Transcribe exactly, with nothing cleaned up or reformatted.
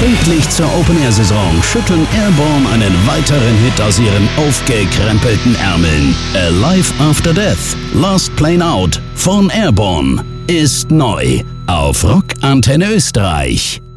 Pünktlich zur Open-Air-Saison schütteln Airborne einen weiteren Hit aus ihren aufgekrempelten Ärmeln. Alive After Death, Last Plane Out von Airborne ist neu auf Rock Antenne Österreich.